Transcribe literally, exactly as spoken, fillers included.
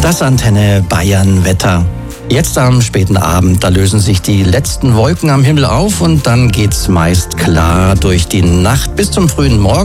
Das Antenne Bayern Wetter. Jetzt am späten Abend, da lösen sich die letzten Wolken am Himmel auf und dann geht's meist klar durch die Nacht bis zum frühen Morgen.